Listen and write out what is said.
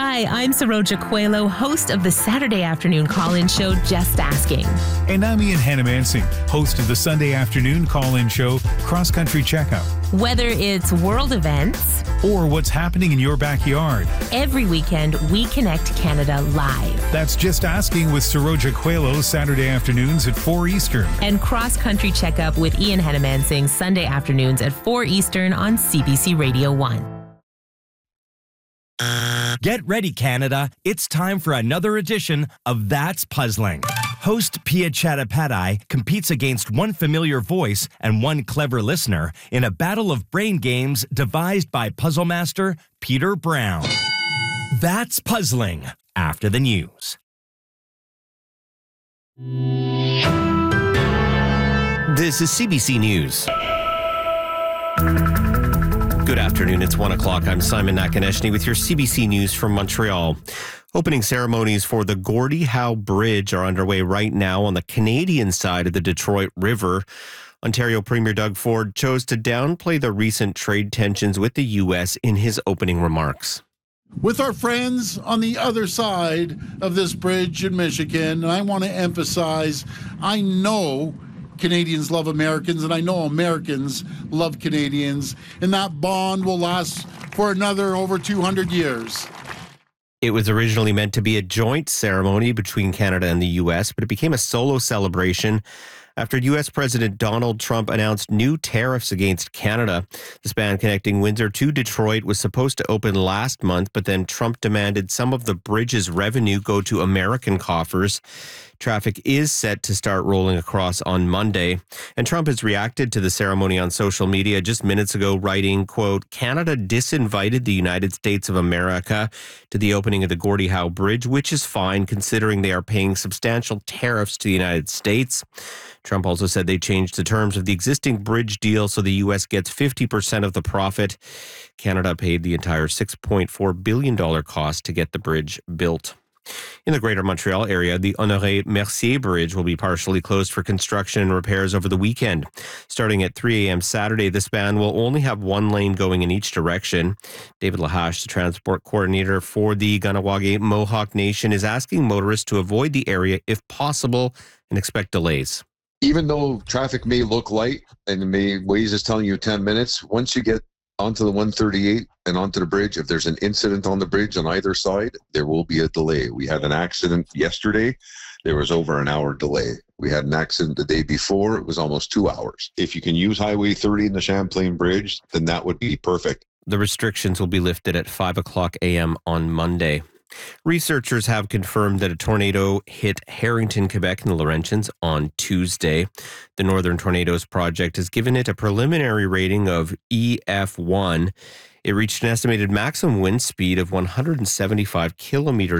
Hi, I'm Saroja Coelho, host of the Saturday afternoon call-in show, Just Asking. And I'm Ian Hannamansing, host of the Sunday afternoon call-in show, Cross Country Checkup. Whether it's world events or what's happening in your backyard, every weekend we connect Canada live. That's Just Asking with Saroja Coelho, Saturday afternoons at 4 Eastern. And Cross Country Checkup with Ian Hannamansing, Sunday afternoons at 4 Eastern on CBC Radio 1. Get ready, Canada. It's time for another edition of That's Puzzling. Host Pia Chattopadhyay competes against one familiar voice and one clever listener in a battle of brain games devised by puzzle master Peter Brown. That's Puzzling, after the news. This is CBC News. Good afternoon. It's 1 o'clock. I'm Simon Nakonechny with your CBC News from Montreal. Opening ceremonies for the Gordie Howe Bridge are underway right now on the Canadian side of the Detroit River. Ontario Premier Doug Ford chose to downplay the recent trade tensions with the U.S. in his opening remarks. With our friends on the other side of this bridge in Michigan, and I want to emphasize, I know Canadians love Americans, and I know Americans love Canadians, and that bond will last for another over 200 years. It was originally meant to be a joint ceremony between Canada and the U.S., but it became a solo celebration after U.S. President Donald Trump announced new tariffs against Canada. The span connecting Windsor to Detroit was supposed to open last month, but then Trump demanded some of the bridge's revenue go to American coffers. Traffic is set to start rolling across on Monday, and Trump has reacted to the ceremony on social media just minutes ago, writing, quote, "Canada disinvited the United States of America to the opening of the Gordie Howe Bridge, which is fine considering they are paying substantial tariffs to the United States." Trump also said they changed the terms of the existing bridge deal so the U.S. gets 50% of the profit. Canada paid the entire $6.4 billion cost to get the bridge built. In the Greater Montreal area, the Honoré Mercier Bridge will be partially closed for construction and repairs over the weekend. Starting at 3 a.m. Saturday, the span will only have one lane going in each direction. David Lahache, the transport coordinator for the Kahnawake Mohawk Nation, is asking motorists to avoid the area if possible and expect delays. Even though traffic may look light and Waze is telling you 10 minutes, once you get onto the 138 and onto the bridge, if there's an incident on the bridge on either side, there will be a delay. We had an accident yesterday. There was over an hour delay. We had an accident the day before. It was almost 2 hours. If you can use Highway 30 and the Champlain Bridge, then that would be perfect. The restrictions will be lifted at 5 o'clock a.m. on Monday. Researchers have confirmed that a tornado hit Harrington, Quebec in the Laurentians on Tuesday. The Northern Tornadoes Project has given it a preliminary rating of EF1. It reached an estimated maximum wind speed of 175 kilometers